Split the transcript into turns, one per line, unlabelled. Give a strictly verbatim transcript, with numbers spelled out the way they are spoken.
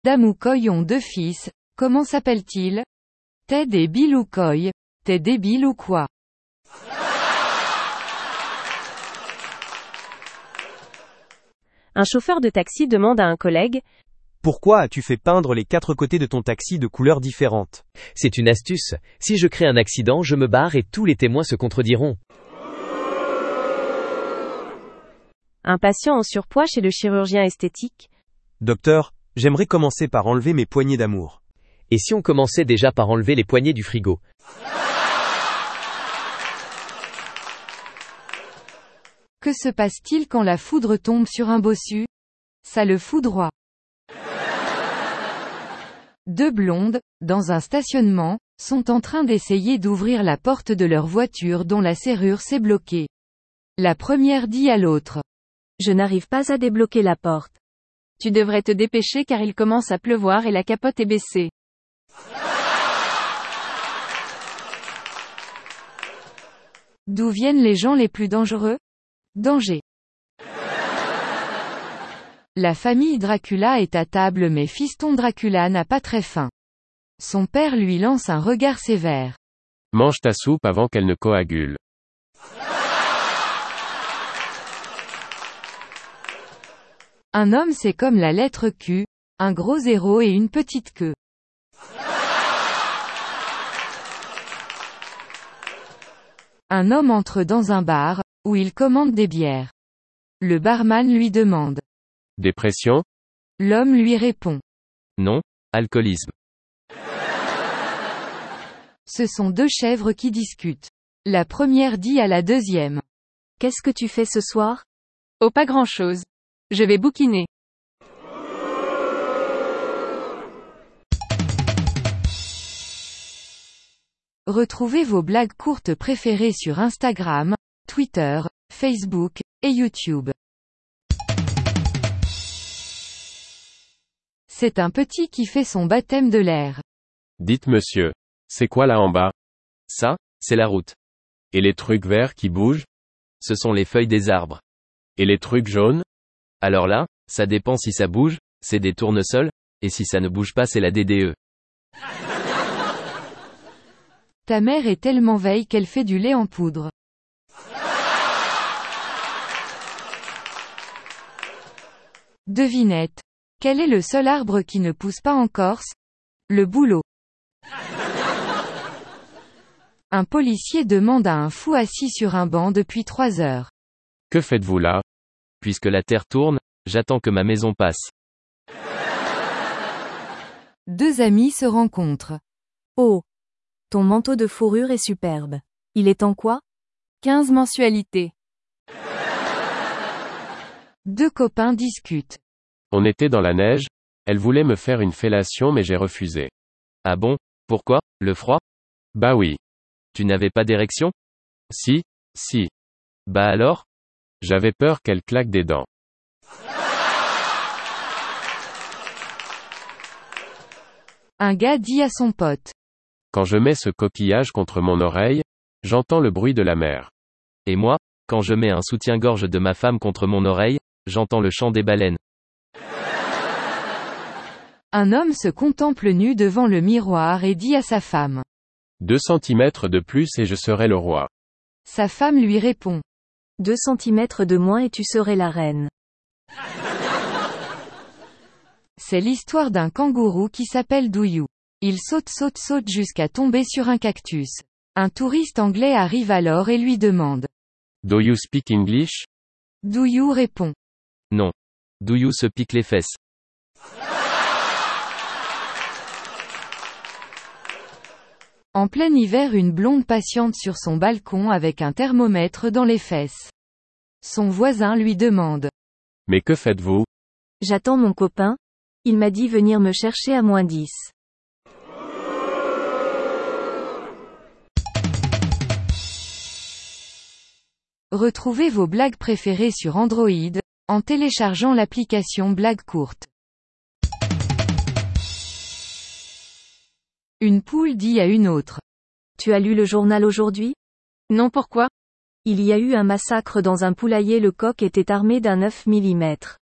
Dame ou Coy ont deux fils, comment s'appellent-ils? Ted et Bill ou Coy? T'es débile ou quoi?
Un chauffeur de taxi demande à un collègue:
Pourquoi as-tu fait peindre les quatre côtés de ton taxi de couleurs différentes?
C'est une astuce. Si je crée un accident, je me barre et tous les témoins se contrediront.
Un patient en surpoids chez le chirurgien esthétique.
Docteur, j'aimerais commencer par enlever mes poignées d'amour.
Et si on commençait déjà par enlever les poignées du frigo?
Que se passe-t-il quand la foudre tombe sur un bossu? Ça le foudroie. Deux blondes, dans un stationnement, sont en train d'essayer d'ouvrir la porte de leur voiture dont la serrure s'est bloquée. La première dit à l'autre:
Je n'arrive pas à débloquer la porte.
Tu devrais te dépêcher car il commence à pleuvoir et la capote est baissée.
D'où viennent les gens les plus dangereux? Danger. La famille Dracula est à table mais fiston Dracula n'a pas très faim. Son père lui lance un regard sévère.
Mange ta soupe avant qu'elle ne coagule.
Un homme c'est comme la lettre Q, un gros zéro et une petite queue. Un homme entre dans un bar, où il commande des bières. Le barman lui demande:
Dépression?
L'homme lui répond:
Non, alcoolisme.
Ce sont deux chèvres qui discutent. La première dit à la deuxième:
Qu'est-ce que tu fais ce soir?
Oh, pas grand-chose. Je vais bouquiner.
Retrouvez vos blagues courtes préférées sur Instagram, Twitter, Facebook, et YouTube. C'est un petit qui fait son baptême de l'air.
Dites monsieur, c'est quoi là en bas?
Ça, c'est la route.
Et les trucs verts qui bougent?
Ce sont les feuilles des arbres.
Et les trucs jaunes?
Alors là, ça dépend si ça bouge, c'est des tournesols, et si ça ne bouge pas c'est la D D E.
Ta mère est tellement veille qu'elle fait du lait en poudre. Devinette. Quel est le seul arbre qui ne pousse pas en Corse? Le bouleau. Un policier demande à un fou assis sur un banc depuis trois heures:
Que faites-vous là?
Puisque la terre tourne, j'attends que ma maison passe.
Deux amis se rencontrent.
Oh! Ton manteau de fourrure est superbe. Il est en quoi?
quinze mensualités.
Deux copains discutent.
On était dans la neige, elle voulait me faire une fellation mais j'ai refusé.
Ah bon? Pourquoi? Le froid?
Bah oui.
Tu n'avais pas d'érection?
Si, si.
Bah alors?
J'avais peur qu'elle claque des dents.
Un gars dit à son pote:
Quand je mets ce coquillage contre mon oreille, j'entends le bruit de la mer.
Et moi, quand je mets un soutien-gorge de ma femme contre mon oreille, j'entends le chant des baleines.
Un homme se contemple nu devant le miroir et dit à sa femme:
Deux centimètres de plus et je serai le roi.
Sa femme lui répond:
Deux centimètres de moins et tu serais la reine.
C'est l'histoire d'un kangourou qui s'appelle Douyou. Il saute saute saute jusqu'à tomber sur un cactus. Un touriste anglais arrive alors et lui demande:
Do you speak English?
Douyou répond:
Non. Douyou se pique les fesses.
En plein hiver, une blonde patiente sur son balcon avec un thermomètre dans les fesses. Son voisin lui demande:
Mais que faites-vous?
J'attends mon copain. Il m'a dit venir me chercher à moins dix.
Retrouvez vos blagues préférées sur Android, en téléchargeant l'application Blagues courtes. Une poule dit à une autre:
Tu as lu le journal aujourd'hui?
Non, pourquoi?
Il y a eu un massacre dans un poulailler, le coq était armé d'un neuf millimètres.